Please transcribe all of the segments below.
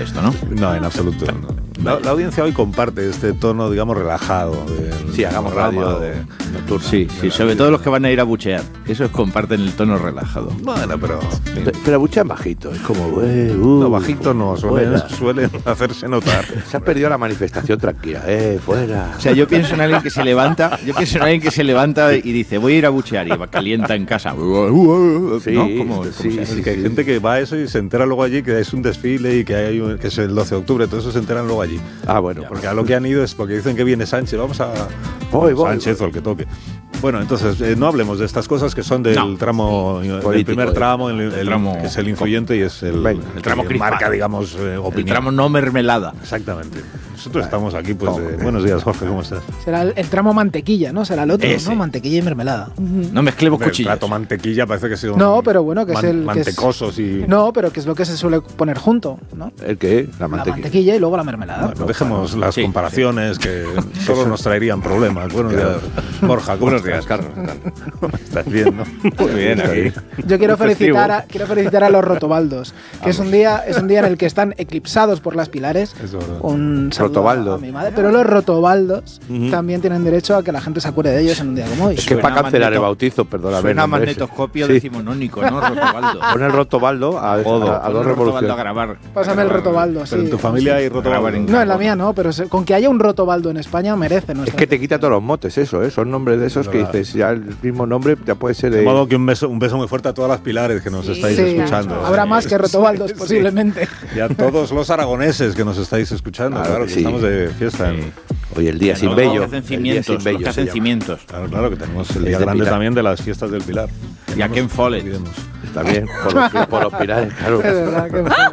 esto, ¿no? No, en absoluto. No. La audiencia hoy comparte este tono, digamos, relajado. Sí, hagamos radio nocturna. Sí, sobre todo los que van a ir a buchear. Esos comparten el tono relajado. Bueno, Pero buchean bajito, es como... no, bajito no, suelen hacerse notar. Se ha perdido la manifestación tranquila, fuera. O sea, yo pienso en alguien que se levanta, y dice, voy a ir a buchear, y va calienta en casa. Sí, ¿no? Que hay gente que va a eso y se entera luego allí que es un desfile y que es el 12 de octubre, todo eso se enteran luego allí. Ah, bueno. Porque a lo que han ido es porque dicen que viene Sánchez, vamos a... Sánchez o el que toque. Bueno, entonces, no hablemos de estas cosas que son del tramo, del primer tramo, el tramo, que es el influyente y es el tramo que marca, digamos, opinión. El tramo no mermelada. Exactamente. Nosotros estamos aquí, pues, buenos días, Jorge, ¿cómo estás? Será el tramo mantequilla, ¿no? Será el otro, ¿no? Mantequilla y mermelada. No mezclemos cuchillas. El plato mantequilla parece que sea un... No, pero bueno, que es el... mantecosos y... No, pero que es lo que se suele poner junto, ¿no? ¿El qué? La mantequilla y luego la mermelada. Bueno, dejemos las comparaciones que solo nos traerían problemas. Buenos días, Borja. Buenos días, Carlos. Estás bien, ¿no? Muy bien, aquí. Yo quiero felicitar a los rotobaldos, que es un día en el que están eclipsados por las pilares. Un saludo Rotobaldo. a mi madre, pero los rotobaldos también tienen derecho a que la gente se acuerde de ellos en un día como hoy. Es que para cancelar el bautizo, perdóname. Suena magnetoscopio decimonónico, ¿no? Rotobaldo. Pon el rotobaldo a dos revoluciones. A grabar. Pásame el rotobaldo, sí. Pero en tu familia hay rotobaldo. No, en la mía no, pero con que haya un rotobaldo en España merece nuestra... Es que te quita todos los motes eso, son nombres de esos que dices, ya el mismo nombre ya puede ser... De modo que un beso muy fuerte a todas las pilares que nos estáis escuchando. Habrá más que rotobaldos, posiblemente. Y a todos los aragoneses que nos estáis escuchando, claro, que estamos de fiesta. Hoy el día sin bello. Que hacen cimientos. Claro, que tenemos el día grande también de las fiestas del Pilar. Y a Ken Follett. También, por los pilares, claro. Es verdad,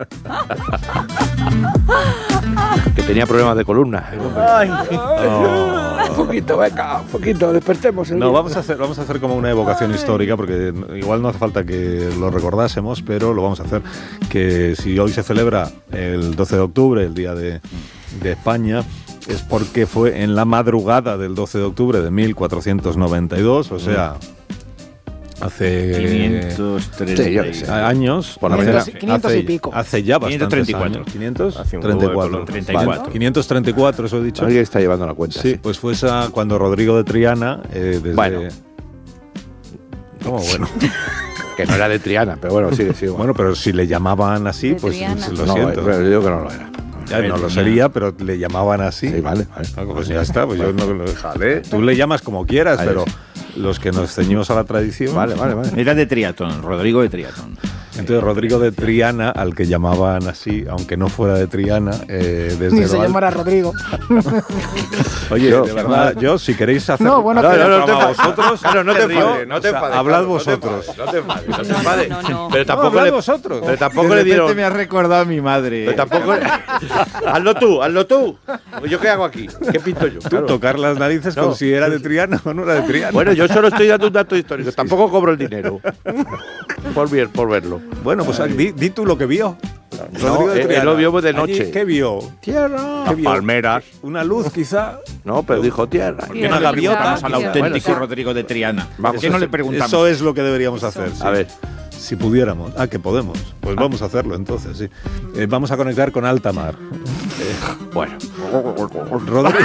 que tenía problemas de columna. Un poquito, despertemos. Vamos a hacer como una evocación histórica, porque igual no hace falta que lo recordásemos, pero lo vamos a hacer. Que si hoy se celebra el 12 de octubre, el Día de España, es porque fue en la madrugada del 12 de octubre de 1492, o sea... Hace 530 años, 500 y pico. Hace ya bastantes 534. años. 534, eso he dicho. Alguien está llevando la cuenta. Sí, pues fue esa cuando Rodrigo de Triana, Bueno. ¿Cómo bueno? Que no era de Triana, pero bueno, sigue. Bueno, pero si le llamaban así, pues lo siento. Pero yo digo que no lo era. Ya no lo sería, pero le llamaban así. Sí, vale. Pues ya está, pues yo no lo dejaré. Tú le llamas como quieras, pero los que nos ceñimos a la tradición... Vale. Era de Triatón, Rodrigo de Triatón. Entonces Rodrigo de Triana, al que llamaban así, aunque no fuera de Triana, desde Ni se llamara Rodrigo. Oye, de verdad, yo si queréis hacer... No, bueno, no te vosotros... Claro, no te enfades. Hablad vosotros. No te enfades. No. Pero tampoco hablad vosotros. Pero tampoco le dieron... me has recordado a mi madre. Pero tampoco... Hazlo tú. ¿Yo qué hago aquí? ¿Qué pinto yo? Tú tocar las narices con si era de Triana o no era de Triana. Bueno, yo solo estoy dando un dato histórico. Tampoco cobro el dinero. Por verlo. Bueno, pues di tú lo que vio. No, él lo vio de noche. Allí, ¿qué vio? Tierra. ¿Qué vio? Palmeras. Una luz, quizá. No, pero dijo tierra. ¿Por qué no gaviotas al auténtico Bueno, sí. Rodrigo de Triana? Vamos ¿Por qué no le preguntamos? Eso es lo que deberíamos hacer. Sí. A ver. Si pudiéramos. Que podemos. Pues vamos a hacerlo entonces, sí. Vamos a conectar con alta mar. Bueno. Rodrigo.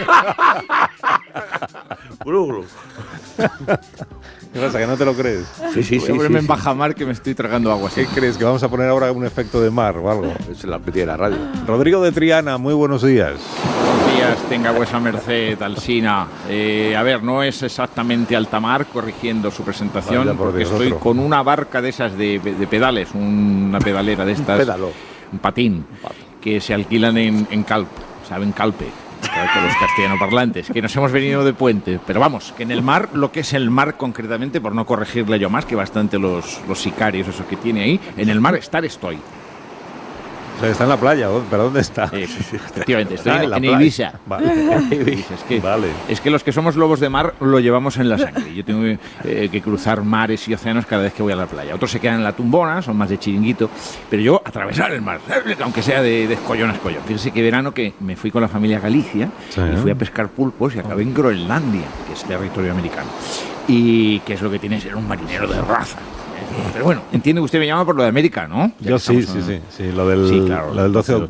¿Qué pasa, que no te lo crees? Sí. Voy a ponerme en bajamar que me estoy tragando agua. ¿Qué crees? ¿Que vamos a poner ahora un efecto de mar o algo? Es la petilla de la radio. Rodrigo de Triana, muy buenos días. Buenos días, tenga vuesa merced, Alsina. A ver, no es exactamente altamar, corrigiendo su presentación, Vaya, por porque Dios, estoy otro. con una barca de esas de pedales, una pedalera de estas. Un patín, que se alquilan en Calp, ¿saben? Calpe. Con los castellanoparlantes, que nos hemos venido de puente, pero vamos, que en el mar, lo que es el mar concretamente, por no corregirle yo más, que bastante los sicarios, eso que tiene ahí, en el mar estoy. O sea, está en la playa, ¿pero dónde está? Efectivamente, estoy la en playa. Ibiza. Vale. Ibiza, es que los que somos lobos de mar lo llevamos en la sangre. Yo tengo que cruzar mares y océanos cada vez que voy a la playa. Otros se quedan en la tumbona, son más de chiringuito, pero yo atravesar el mar, aunque sea de escollón a escollón. Fíjese que verano que me fui con la familia a Galicia y fui a pescar pulpos y acabé en Groenlandia, que es territorio americano. Y que es lo que tiene ser un marinero de raza. Pero bueno, entiende que usted me llama por lo de América, ¿no? Yo sí, lo del 12 de octubre.